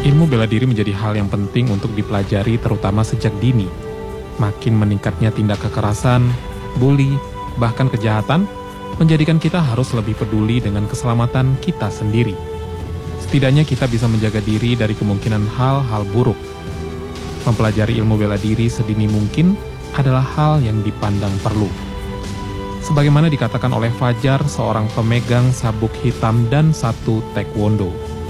Ilmu bela diri menjadi hal yang penting untuk dipelajari terutama sejak dini. Makin meningkatnya tindak kekerasan, bully, bahkan kejahatan, menjadikan kita harus lebih peduli dengan keselamatan kita sendiri. Setidaknya kita bisa menjaga diri dari kemungkinan hal-hal buruk. Mempelajari ilmu bela diri sedini mungkin adalah hal yang dipandang perlu. Sebagaimana dikatakan oleh Fajar, seorang pemegang sabuk hitam dan 1 taekwondo.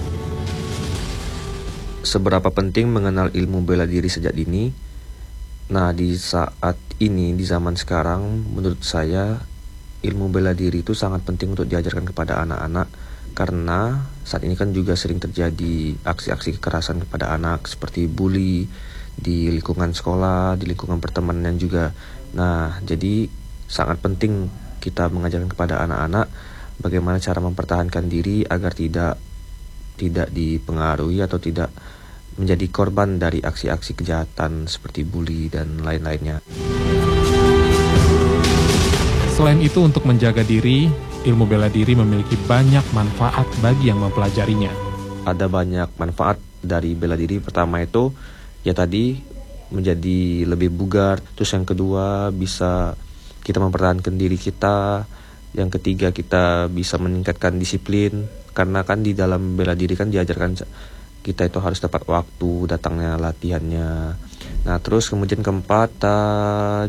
Seberapa penting mengenal ilmu bela diri sejak dini? Nah, di saat ini, di zaman sekarang, menurut saya, ilmu bela diri itu sangat penting untuk diajarkan kepada anak-anak, karena saat ini kan juga sering terjadi aksi-aksi kekerasan kepada anak, seperti bully, di lingkungan sekolah, di lingkungan pertemanan juga. Nah, jadi sangat penting kita mengajarkan kepada anak-anak bagaimana cara mempertahankan diri agar tidak dipengaruhi atau tidak menjadi korban dari aksi-aksi kejahatan seperti bully dan lain-lainnya. Selain itu, untuk menjaga diri, ilmu bela diri memiliki banyak manfaat bagi yang mempelajarinya. Ada banyak manfaat dari bela diri. Pertama itu, ya tadi, menjadi lebih bugar. Terus yang kedua, bisa kita mempertahankan diri kita. Yang ketiga, kita bisa meningkatkan disiplin. Karena kan di dalam bela diri kan diajarkan kita itu harus tepat waktu datangnya latihannya. Nah, terus kemudian keempat,